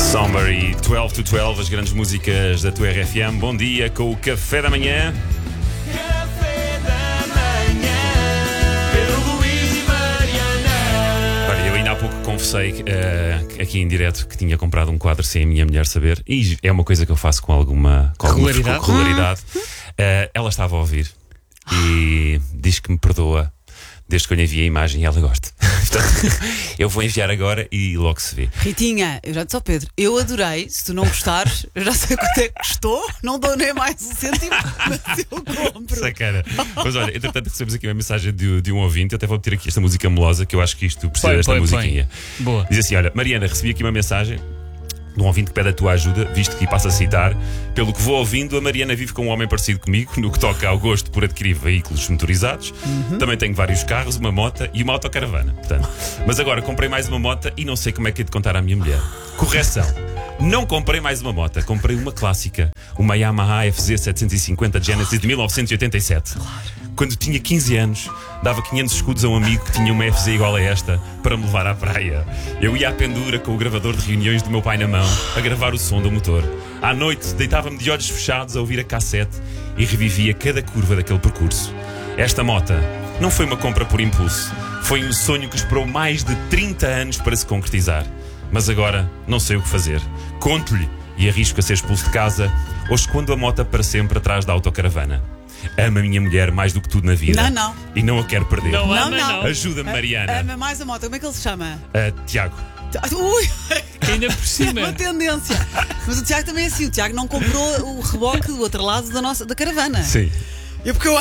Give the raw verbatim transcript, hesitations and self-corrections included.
Somber e doze to doze, as grandes músicas da tua R F M. Bom dia com o Café da Manhã. Café da Manhã, Pedro Luís e Mariana. Olha, eu ainda há pouco confessei uh, aqui em direto que tinha comprado um quadro sem a minha mulher saber. E é uma coisa que eu faço com alguma, com alguma regularidade. regularidade. Uh, ela estava a ouvir e diz que me perdoa desde que eu lhe enviei a imagem e ela gosta. Portanto, eu vou enviar agora e logo se vê. Ritinha, eu já disse ao Pedro, eu adorei. Se tu não gostares, eu já sei quanto é que custou. Não dou nem mais um cêntimo, mas eu compro. Sacana. Mas olha, entretanto recebemos aqui uma mensagem de, de um ouvinte. Eu até vou meter aqui esta música melosa, que eu acho que isto precisa Põe, desta põe, musiquinha. põe. Boa. Diz assim: olha, Mariana, recebi aqui uma mensagem de um ouvinte que pede a tua ajuda, visto que, e passo a citar, pelo que vou ouvindo, a Mariana vive com um homem parecido comigo no que toca ao gosto por adquirir veículos motorizados. Uhum. Também tenho vários carros, uma moto e uma autocaravana. Portanto, mas agora comprei mais uma moto e não sei como é que é de contar à minha mulher. Correção. Não comprei mais uma moto, comprei uma clássica, uma Yamaha F Z setecentos e cinquenta Genesis de mil novecentos e oitenta e sete. Quando tinha quinze anos, dava quinhentos escudos a um amigo que tinha uma F Z igual a esta para me levar à praia. Eu ia à pendura com o gravador de reuniões do meu pai na mão a gravar o som do motor. À noite, deitava-me de olhos fechados a ouvir a cassete e revivia cada curva daquele percurso. Esta moto não foi uma compra por impulso, foi um sonho que esperou mais de trinta anos para se concretizar. Mas agora não sei o que fazer. Conto-lhe e arrisco a ser expulso de casa ou escondo a moto para sempre atrás da autocaravana. Amo a minha mulher mais do que tudo na vida. Não, não. E não a quero perder. Não Não, ama, não. não. Ajuda-me, Mariana. Ama mais a moto, como é que ele se chama? Uh, Tiago. Ui, Ainda por cima. uma tendência. Mas o Tiago também é assim, o Tiago não comprou o reboque do outro lado da, nossa, da caravana. Sim. É porque eu